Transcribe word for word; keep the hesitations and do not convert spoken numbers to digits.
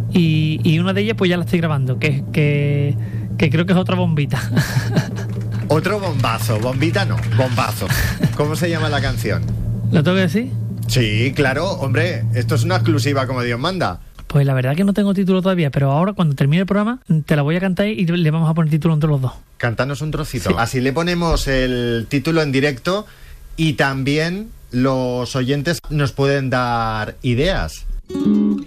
y, y una de ellas pues ya la estoy grabando, que, que, que creo que es otra bombita. Otro bombazo, bombita no, bombazo. ¿Cómo se llama la canción? ¿Lo tengo que decir? Sí, claro, hombre, esto es una exclusiva como Dios manda. Pues la verdad que no tengo título todavía, pero ahora cuando termine el programa te la voy a cantar y le vamos a poner título entre los dos. Cántanos un trocito. Sí. Así le ponemos el título en directo y también los oyentes nos pueden dar ideas.